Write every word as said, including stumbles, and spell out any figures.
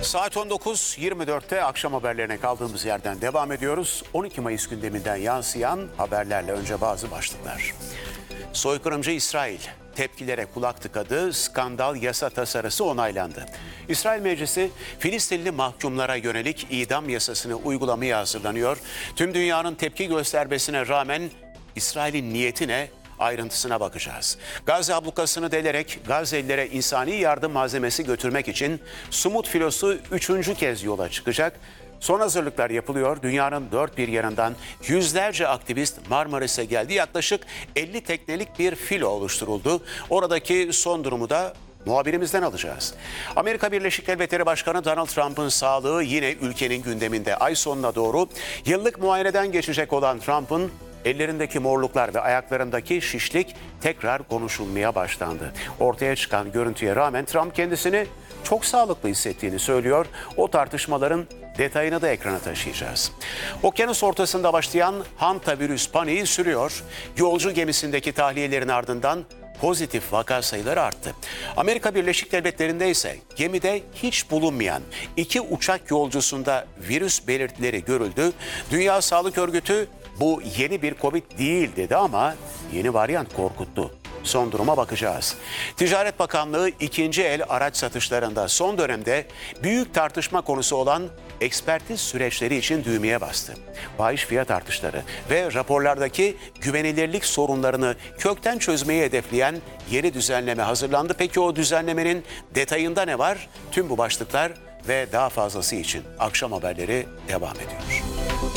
Saat on dokuz yirmi dörtte akşam haberlerine kaldığımız yerden devam ediyoruz. on iki Mayıs gündeminden yansıyan haberlerle önce bazı başlıklar. Soykırımcı İsrail tepkilere kulak tıkadı, skandal yasa tasarısı onaylandı. İsrail Meclisi Filistinli mahkumlara yönelik idam yasasını uygulamaya hazırlanıyor. Tüm dünyanın tepki göstermesine rağmen İsrail'in niyeti ne? Ayrıntısına bakacağız. Gazze ablukasını delerek Gazelilere insani yardım malzemesi götürmek için Sumut filosu üçüncü kez yola çıkacak. Son hazırlıklar yapılıyor. Dünyanın dört bir yanından yüzlerce aktivist Marmaris'e geldi. Yaklaşık elli teknelik bir filo oluşturuldu. Oradaki son durumu da muhabirimizden alacağız. Amerika Birleşik Devletleri Başkanı Donald Trump'ın sağlığı yine ülkenin gündeminde. Ay sonuna doğru yıllık muayeneden geçecek olan Trump'ın ellerindeki morluklar ve ayaklarındaki şişlik tekrar konuşulmaya başlandı. Ortaya çıkan görüntüye rağmen Trump kendisini çok sağlıklı hissettiğini söylüyor. O tartışmaların detayını da ekrana taşıyacağız. Okyanus ortasında başlayan hantavirüs paniği sürüyor. Yolcu gemisindeki tahliyelerin ardından pozitif vaka sayıları arttı. Amerika Birleşik Devletleri'nde ise gemide hiç bulunmayan iki uçak yolcusunda virüs belirtileri görüldü. Dünya Sağlık Örgütü bu yeni bir Covid değil dedi ama yeni varyant korkuttu. Son duruma bakacağız. Ticaret Bakanlığı ikinci el araç satışlarında son dönemde büyük tartışma konusu olan ekspertiz süreçleri için düğmeye bastı. Fahiş fiyat artışları ve raporlardaki güvenilirlik sorunlarını kökten çözmeyi hedefleyen yeni düzenleme hazırlandı. Peki o düzenlemenin detayında ne var? Tüm bu başlıklar ve daha fazlası için akşam haberleri devam ediyor.